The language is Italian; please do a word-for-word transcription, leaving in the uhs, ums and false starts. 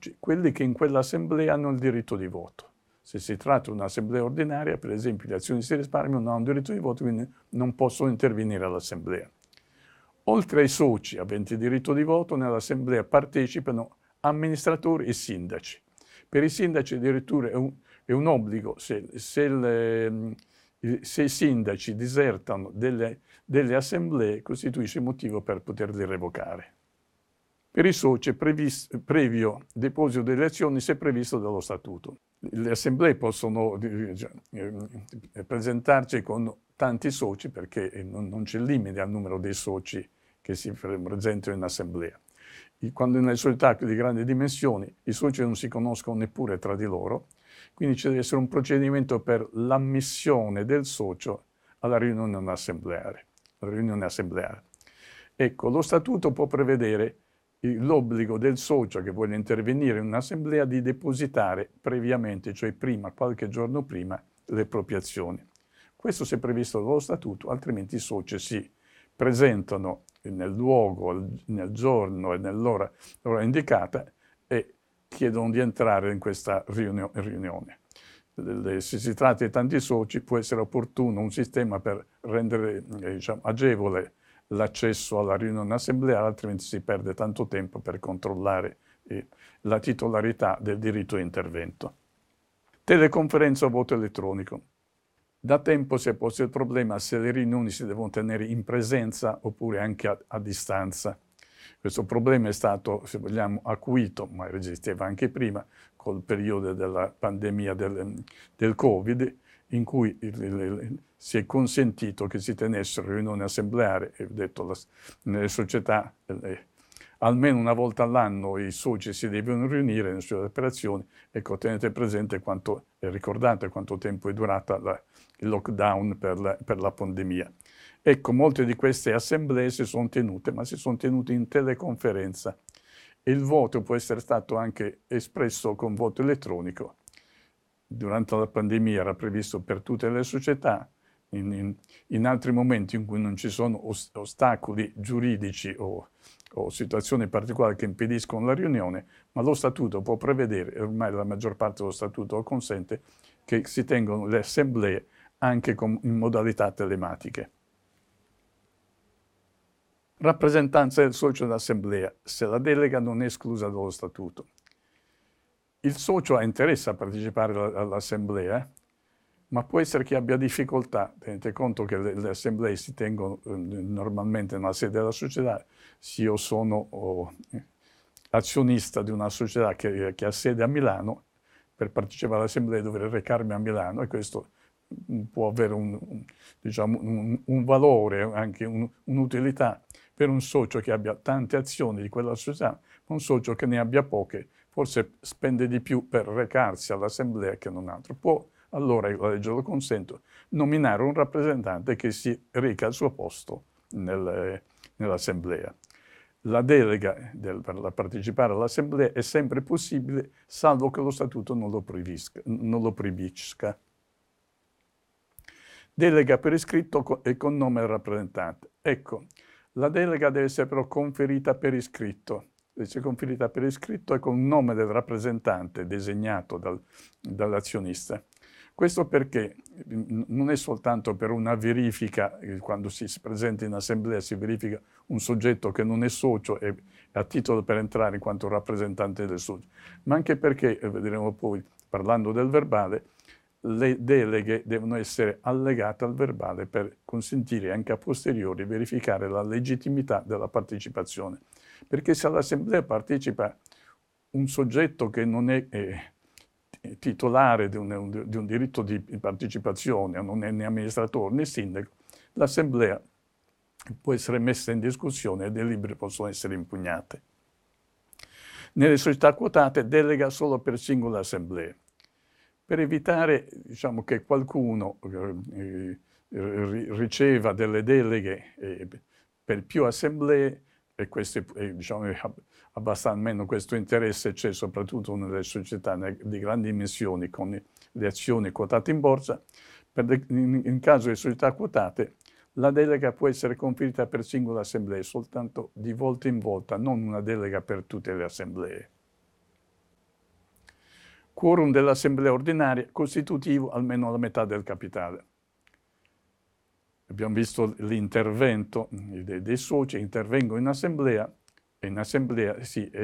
soci, quelli che in quell'assemblea hanno il diritto di voto. Se si tratta di un'assemblea ordinaria, per esempio gli azionisti di risparmio non hanno diritto di voto, quindi non possono intervenire all'assemblea. Oltre ai soci aventi diritto di voto, nell'assemblea partecipano amministratori e sindaci. Per i sindaci addirittura è un, è un obbligo, se, se, le, se i sindaci disertano delle, delle assemblee, costituisce motivo per poterli revocare. Per i soci è previsto, previo deposito delle azioni se previsto dallo statuto. Le assemblee possono eh, presentarci con tanti soci perché non, non c'è limite al numero dei soci che si presentano in assemblea. Quando nelle società di grandi dimensioni i soci non si conoscono neppure tra di loro, quindi ci deve essere un procedimento per l'ammissione del socio alla riunione assembleare. Alla riunione assembleare. Ecco, lo statuto può prevedere l'obbligo del socio che vuole intervenire in un'assemblea di depositare previamente, cioè prima, qualche giorno prima, le proprie azioni. Questo se previsto dallo statuto, altrimenti i soci si presentano nel luogo, nel giorno e nell'ora indicata e chiedono di entrare in questa riunione. Se si tratta di tanti soci può essere opportuno un sistema per rendere eh, diciamo, agevole l'accesso alla riunione assembleare, altrimenti si perde tanto tempo per controllare eh, la titolarità del diritto di intervento. Teleconferenza o voto elettronico. Da tempo si è posto il problema se le riunioni si devono tenere in presenza oppure anche a, a distanza. Questo problema è stato, se vogliamo, acuito, ma esisteva anche prima, col periodo della pandemia del, del Covid, in cui il, il, si è consentito che si tenessero riunioni assembleari, e ho detto, la, nelle società, eh, almeno una volta all'anno i soci si devono riunire nelle sue operazioni. Ecco, tenete presente quanto, e ricordate quanto tempo è durata la, il lockdown per la, per la pandemia. Ecco, molte di queste assemblee si sono tenute, ma si sono tenute in teleconferenza. E il voto può essere stato anche espresso con voto elettronico. Durante la pandemia era previsto per tutte le società, in, in, in altri momenti in cui non ci sono ostacoli giuridici o, o situazioni particolari che impediscono la riunione, ma lo statuto può prevedere, e ormai la maggior parte dello statuto lo consente, che si tengono le assemblee anche con, in modalità telematiche. Rappresentanza del socio all'assemblea, se la delega non è esclusa dallo statuto. Il socio ha interesse a partecipare all'assemblea, ma può essere che abbia difficoltà. Tenete conto che le, le assemblee si tengono eh, normalmente nella sede della società. Se io sono oh, azionista di una società che, che ha sede a Milano, per partecipare all'assemblea dovrei recarmi a Milano e questo può avere un, un, diciamo, un, un valore, anche un, un'utilità per un socio che abbia tante azioni di quella società, un socio che ne abbia poche, forse spende di più per recarsi all'assemblea che non altro. Può, allora, la legge lo consente, nominare un rappresentante che si reca al suo posto nel, nell'assemblea. La delega del, per la partecipare all'assemblea è sempre possibile, salvo che lo statuto non lo proibisca. Non lo proibisca. Delega per iscritto e con nome del rappresentante. Ecco, la delega deve essere però conferita per iscritto. Deve essere conferita per iscritto e con il nome del rappresentante designato dal, dall'azionista. Questo perché non è soltanto per una verifica, quando si presenta in assemblea si verifica un soggetto che non è socio e ha titolo per entrare in quanto rappresentante del socio, ma anche perché, vedremo poi parlando del verbale, le deleghe devono essere allegate al verbale per consentire anche a posteriori verificare la legittimità della partecipazione. Perché se all'assemblea partecipa un soggetto che non è eh, titolare di un, di un diritto di partecipazione, non è né amministratore né sindaco, l'assemblea può essere messa in discussione e le delibere possono essere impugnate. Nelle società quotate delega solo per singole assemblee. Per evitare, diciamo, che qualcuno eh, riceva delle deleghe eh, per più assemblee, e questo eh, diciamo, abbastanza meno questo interesse c'è soprattutto nelle società di grandi dimensioni con le azioni quotate in borsa, per de, in, in caso di società quotate la delega può essere conferita per singole assemblee, soltanto di volta in volta, non una delega per tutte le assemblee. Quorum dell'assemblea ordinaria costitutivo almeno la metà del capitale. Abbiamo visto l'intervento dei, dei soci, intervengono in assemblea, e in assemblea si